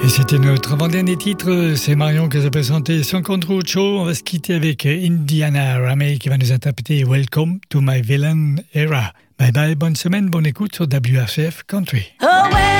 Et c'était notre avant-dernier titre, c'est Marion qui nous a présenté son contrôle show. On va se quitter avec Indiana Ramey qui va nous interpréter Welcome to my Villain Era. Bye bye, bonne semaine, bonne écoute sur WRCF Country.